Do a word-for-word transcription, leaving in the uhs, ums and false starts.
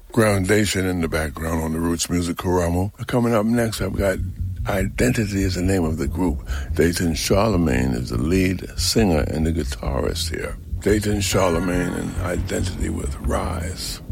Groundation in the background on the Roots Music Karamu. Coming up next, I've got Identity is the name of the group. Dayton Charlemagne is the lead singer and the guitarist here. Dayton Charlemagne and Identity with Rise.